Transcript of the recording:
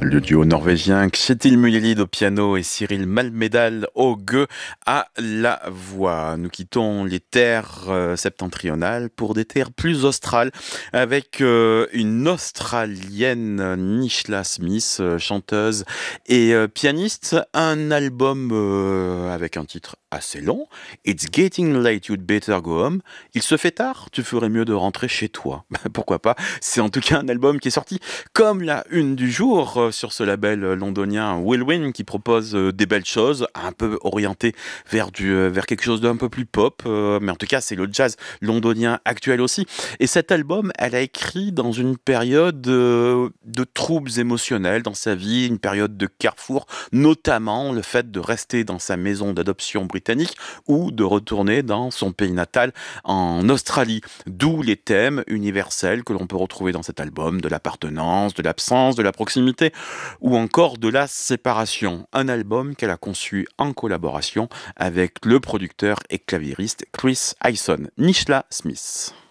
Le duo norvégien Kjetil Mulelid au piano et Cyril Malmedal au gueux à la voix. Nous quittons les terres septentrionales pour des terres plus australes avec une Australienne, Nishla Smith, chanteuse et pianiste. Un album avec un titre assez long. It's getting late, you'd better go home. Il se fait tard, tu ferais mieux de rentrer chez toi. Pourquoi pas? C'est en tout cas un album qui est sorti comme la une du jour sur ce label londonien Whirlwind qui propose des belles choses, un peu orienté vers quelque chose d'un peu plus pop, mais en tout cas c'est le jazz londonien actuel aussi. Et cet album, elle a écrit dans une période de troubles émotionnels dans sa vie, une période de carrefour, notamment le fait de rester dans sa maison d'adoption britannique ou de retourner dans son pays natal en Australie. D'où les thèmes universels que l'on peut retrouver dans cet album, de l'appartenance, de l'absence, de la proximité ou encore de la séparation. Un album qu'elle a conçu en collaboration avec le producteur et claviériste Chris Hyson, Nishla Smith.